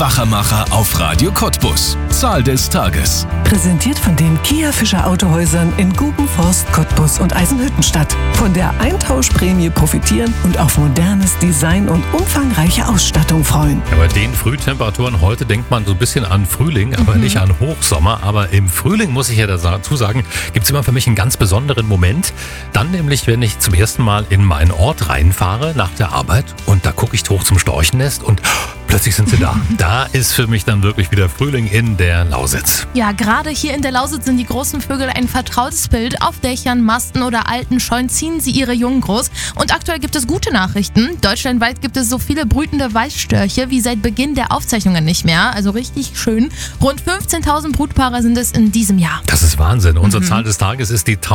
Wachermacher auf Radio Cottbus. Zahl des Tages. Präsentiert von den Kia Fischer Autohäusern in Gubenforst, Cottbus und Eisenhüttenstadt. Von der Eintauschprämie profitieren und auf modernes Design und umfangreiche Ausstattung freuen. Ja, bei den Frühtemperaturen heute denkt man so ein bisschen an Frühling, aber nicht an Hochsommer. Aber im Frühling, muss ich ja dazu sagen, gibt es immer für mich einen ganz besonderen Moment. Dann nämlich, wenn ich zum ersten Mal in meinen Ort reinfahre nach der Arbeit und da gucke ich hoch zum Storchennest und plötzlich sind sie da. Da ist für mich dann wirklich wieder Frühling in der Lausitz. Ja, gerade hier in der Lausitz sind die großen Vögel ein vertrautes Bild. Auf Dächern, Masten oder alten Scheunen ziehen sie ihre Jungen groß. Und aktuell gibt es gute Nachrichten. Deutschlandweit gibt es so viele brütende Weißstörche wie seit Beginn der Aufzeichnungen nicht mehr. Also richtig schön. Rund 15.000 Brutpaare sind es in diesem Jahr. Das ist Wahnsinn. Unsere Zahl des Tages ist die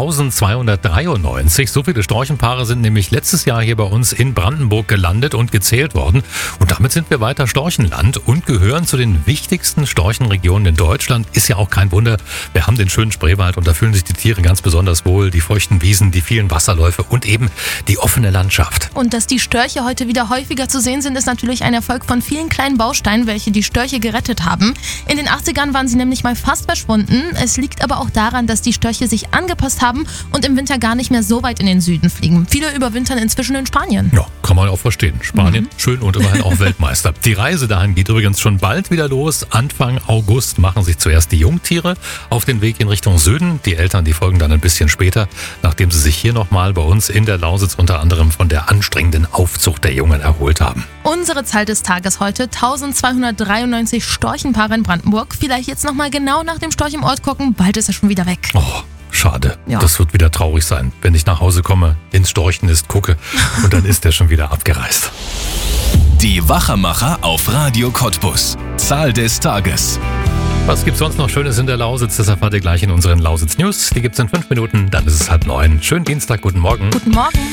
1293. So viele Storchenpaare sind nämlich letztes Jahr hier bei uns in Brandenburg gelandet und gezählt worden. Und damit sind wir weiter Storchenland und gehören zu den wichtigsten Storchenregionen in Deutschland. Ist ja auch kein Wunder. Wir haben den schönen Spreewald und da fühlen sich die Tiere ganz besonders wohl. Die feuchten Wiesen, die vielen Wasserläufe und eben die offene Landschaft. Und dass die Störche heute wieder häufiger zu sehen sind, ist natürlich ein Erfolg von vielen kleinen Bausteinen, welche die Störche gerettet haben. In den 80ern waren sie nämlich mal fast verschwunden. Es liegt aber auch daran, dass die Störche sich angepasst haben und im Winter gar nicht mehr so weit in den Süden fliegen. Viele überwintern inzwischen in Spanien. Ja, kann man auch verstehen. Spanien, schön und immerhin auch Weltmeister. Die Reise dahin geht übrigens schon bald wieder los. Anfang August machen sich zuerst die Jungtiere auf den Weg in Richtung Süden. Die Eltern, die folgen dann ein bisschen später, nachdem sie sich hier nochmal bei uns in der Lausitz unter anderem von der anstrengenden Aufzucht der Jungen erholt haben. Unsere Zahl des Tages heute: 1293 Storchenpaare in Brandenburg. Vielleicht jetzt nochmal genau nach dem Storch im Ort gucken, bald ist er schon wieder weg. Oh, schade. Ja. Das wird wieder traurig sein, wenn ich nach Hause komme, ins Storchennest gucke und dann ist er schon wieder abgereist. Die Wachermacher auf Radio Cottbus. Zahl des Tages. Was gibt's sonst noch Schönes in der Lausitz? Das erfahrt ihr gleich in unseren Lausitz News. Die gibt's in 5 Minuten, dann ist es 8:30. Schönen Dienstag, guten Morgen. Guten Morgen.